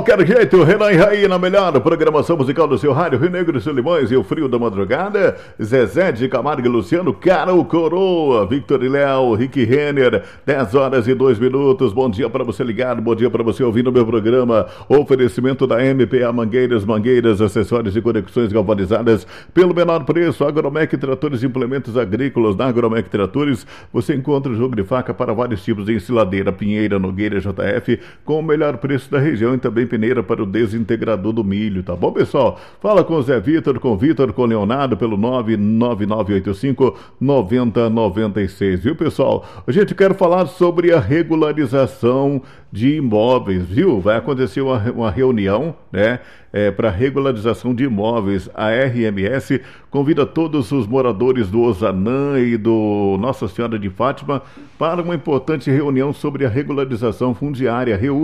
qualquer jeito, Renan e Raí na melhor programação musical do seu rádio, Rio Negro, Solimões e o Frio da Madrugada, Zezé de Camargo e Luciano, Carol Coroa, Victor e Léo, Rick Renner, 10 horas e 2 minutos, bom dia para você ligado, bom dia para você ouvindo o meu programa, oferecimento da MPA Mangueiras, acessórios e conexões galvanizadas pelo menor preço, Agromec Tratores e Implementos Agrícolas, na Agromec Tratores, você encontra o jogo de faca para vários tipos de ensiladeira, pinheira, nogueira, JF, com o melhor preço da região e também peneira para o desintegrador do milho, tá bom, pessoal? Fala com o Zé Vitor, com Leonardo pelo 99985-9096, viu, pessoal? Gente, eu quero falar sobre a regularização de imóveis, viu? Vai acontecer uma reunião, né? Para regularização de imóveis. A RMS convida todos os moradores do Ozanã e do Nossa Senhora de Fátima para uma importante reunião sobre a regularização fundiária.